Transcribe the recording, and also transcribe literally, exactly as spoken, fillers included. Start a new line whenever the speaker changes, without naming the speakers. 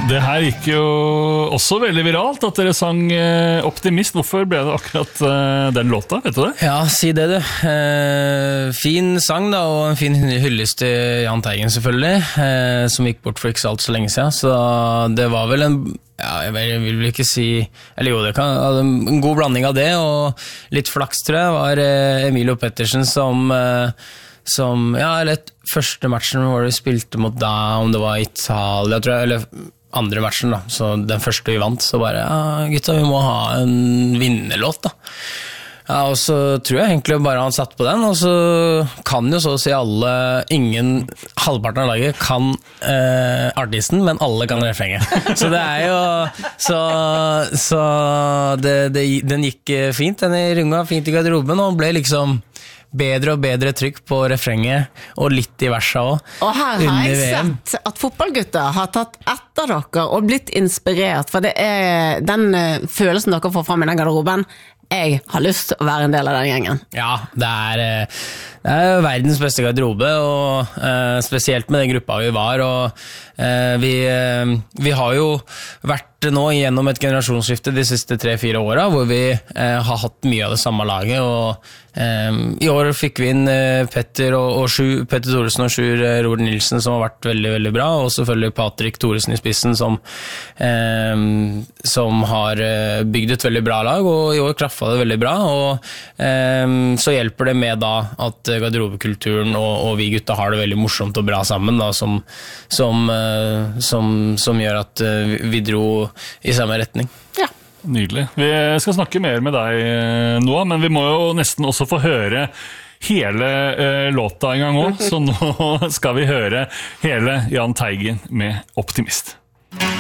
Det her gikk jo også veldig viralt at dere sang Optimist. Hvorfor ble det akkurat den låta, vet du det?
Ja, si det du. Eh, fin sang da, og en fin hyllest til Jahn Teigen selvfølgelig, eh, som gikk bort for ikke så alt så lenge siden. Så det var vel en, ja, jeg vil vel ikke si, eller jo, det kan, en god blanding av det, og litt flaks tror jeg, var Emilio Pettersen som, som ja, eller et første matchen hvor vi spilte mot da, om det var Italia, tror jeg, eller andre matchen da, så den første vi vant, så bare, ja gutta, vi må ha en vinnerlåt da. Ja, og så tror jeg egentlig bare han satt på den, og så kan jo så å si alle, ingen halvparten av laget kan eh, artisten, men alle kan refrenget. Så det er jo, så, så det, det, den gikk fint, den runga fint i garderoben, og ble liksom bedre og bedre trykk på refrenget, og litt i versa også.
Og her har jeg sett at fotballgutter har tatt etter dere og blitt inspirert, for det er den følelsen dere får fram i den garderoben. Jeg har lyst til å være en del av den gjengen.
Ja, det er, det er verdens beste garderobe, og eh, spesielt med den gruppa vi var, og eh, vi, eh, vi har jo vært nå gjennom et generasjonsskifte de siste tre-fire åra, hvor vi eh, har hatt mye av det samme laget, og eh, i år fikk vi inn eh, Petter, og, og Sju, Petter Thoresen og Sjur eh, Robert Nilsen, som har vært veldig, veldig bra, og selvfølgelig Patrick Thoresen i spissen, som, eh, som har eh, bygd et veldig bra lag, og i år klaffa det veldig bra, og eh, så hjelper det med da at garderobekulturen og, og vi gutta har det veldig morsomt og bra sammen, da, som, som, eh, som, som gjør at eh, vi dro i samme retning.
Ja.
Nydelig. Vi skal snakke mer med deg nå, men vi må jo nesten også få høre hele eh, låta en gang også, så nå skal vi høre hele Jahn Teigen med Optimist.